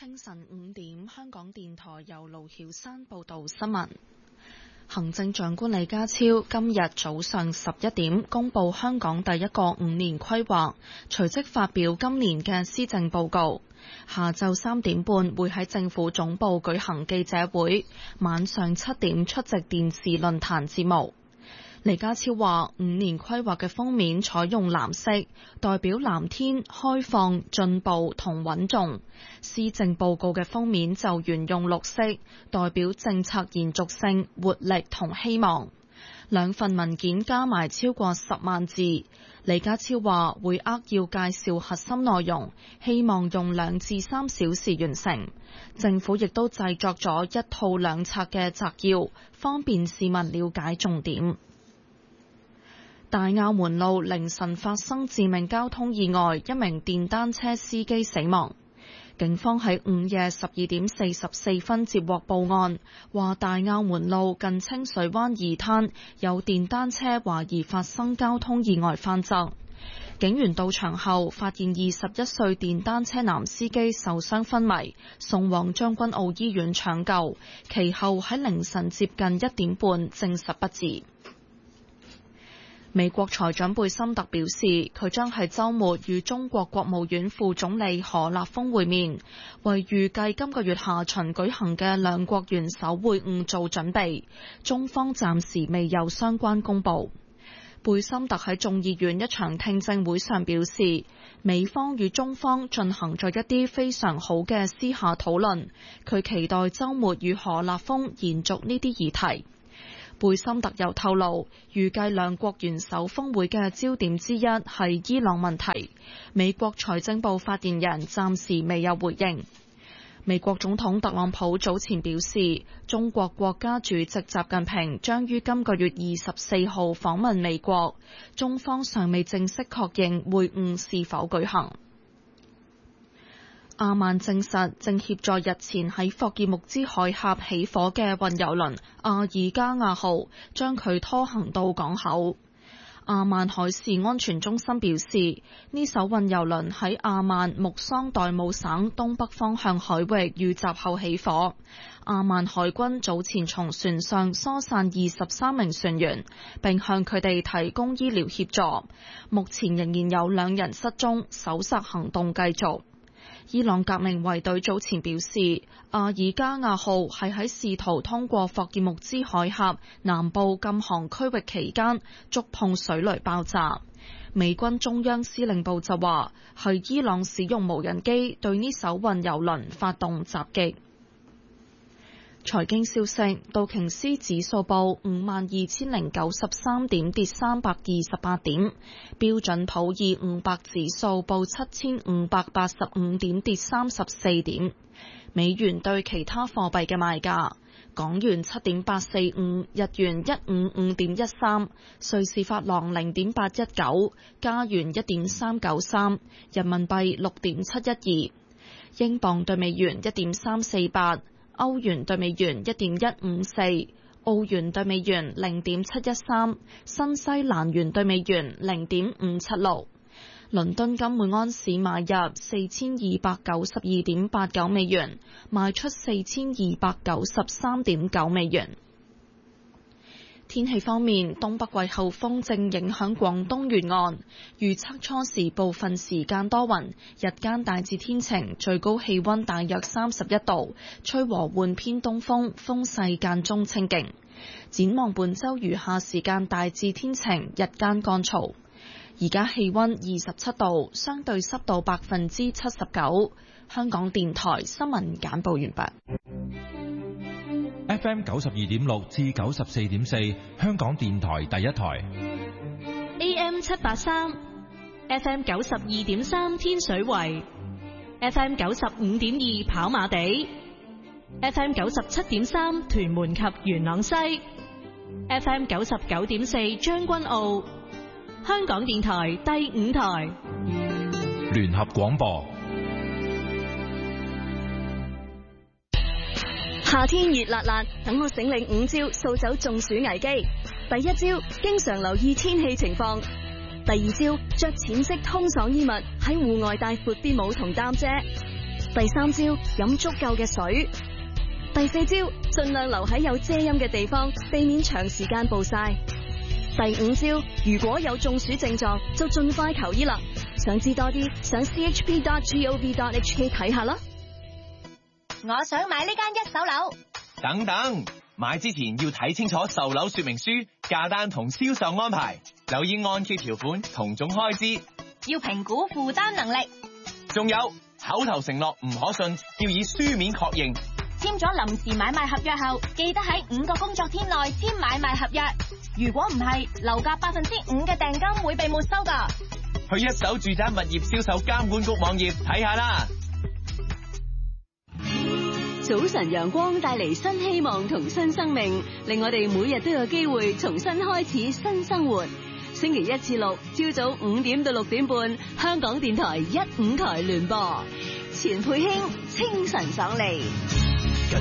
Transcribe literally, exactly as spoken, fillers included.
清晨五點，香港電台由盧曉山報道新聞。行政長官李家超今日早上十一點公布香港第一個五年規劃，隨即發表今年嘅施政報告。下晝三點半會喺政府總部舉行記者會，晚上七點出席電視論壇節目。李家超話五年規劃嘅封面採用藍色，代表藍天、開放、進步同穩重。施政報告嘅封面就沿用綠色，代表政策延續性、活力同希望。兩份文件加埋超過十萬字。李家超話會扼要介紹核心內容，希望用兩至三小時完成。政府亦都製作咗一套兩冊嘅摘要，方便市民了解重點。大坳門路凌晨發生致命交通意外，一名電單車司機死亡。警方喺午夜十二點四十四分接獲報案，話大坳門路近清水灣二灘有電單車懷疑發生交通意外翻側。警員到場後發現二十一歲電單車男司機受傷昏迷，送往將軍澳醫院搶救，其後喺凌晨接近一點半證實不治。美國財長貝森特表示，佢將喺週末與中國國務院副總理何立峰會面，為預計今個月下旬舉行嘅兩國元首會晤做準備。中方暫時未有相關公佈。貝森特喺眾議院一場聽證會上表示，美方與中方進行咗一啲非常好嘅私下討論，佢期待週末與何立峰延續呢啲議題。貝森特又透露，預計兩國元首峰會嘅焦點之一係伊朗問題。美國財政部發言人暫時未有回應。美國總統特朗普早前表示，中國國家主席習近平將於今個月二十四號訪問美國，中方尚未正式確認會晤是否舉行。阿曼證實正協助日前喺霍爾木茲海峽起火嘅運油輪阿爾加亞號，將佢拖行到港口。阿曼海事安全中心表示，呢艘運油輪喺阿曼穆桑代姆省東北方向海域遇襲後起火。阿曼海軍早前從船上疏散二十三名船員，並向佢哋提供醫療協助。目前仍然有兩人失蹤，搜索行動繼續。伊朗革命衛隊早前表示，阿爾加亞號係喺試圖通過霍爾木茲海峽南部禁航區域期間觸碰水雷爆炸。美軍中央司令部就話，係伊朗使用無人機對呢艘運油輪發動襲擊。財經消息，道瓊斯指數報五萬二千零九十三點，跌三百二十八點；標準普爾五百指數報七千五百八十五點，跌三十四點。美元對其他貨幣嘅賣價：港元七點八四五，日元一五五點一三，瑞士法郎零點八一九，加元一點三九三，人民幣六點七一二，英鎊對美元一點三四八。歐元對美元一點一五四，澳元對美元零點七一三，新西蘭元對美元零點五七六。倫敦金每安士買入四千二百九十二點八九美元，賣出四千二百九十三點九美元。天氣方面，東北季候風正影響廣東沿岸，預測初時部分時間多雲，日間大致天晴，最高氣溫大約三十一度，吹和緩偏東風，風勢間中清勁。展望本週餘下時間大致天晴，日間乾燥。而家氣溫二十七度，相對濕度百分之七十九。香港電台新聞簡報完畢。 F M 九十二點六至九十四點四，香港電台第一台。 A M 七八三 ，F M 九十二點三天水圍 ，F M 九十五點二跑馬地 ，F M 九十七點三屯門及元朗西 ，F M 九十九點四將軍澳。香港電台第五台聯合廣播。 夏天熱辣辣，等我醒領五招掃走中暑危機。第一招，經常留意天氣情況。第二招，着淺色通爽衣物，喺戶外帶闊啲帽同擔遮。 第三招，飲足夠嘅水。第四招，盡量留喺有遮陰嘅地方，避免長時間暴曬。第五招，如果有中暑症狀，就盡快求醫啦。想知多啲，上 c h p dot gov dot h k 睇下啦。 我想買呢間一手樓。 等等，買之前要睇清楚售樓說明書、價單同銷售安排，留意按揭條款同總開支， 要評估負擔能力。 仲有口頭承諾唔可信，要以書面確認。 簽咗臨時買賣合約後，記得喺五個工作天內簽買賣合約。如果唔係，樓價百分之五嘅訂金會被沒收㗎。 去一手住宅物業銷售監管局網頁睇下啦。 早晨陽光帶嚟新希望同新生命，令我哋每日都有機會重新開始新生活。星期一至六朝早五點到六點半，香港電台一五台聯播，錢佩卿清晨爽利。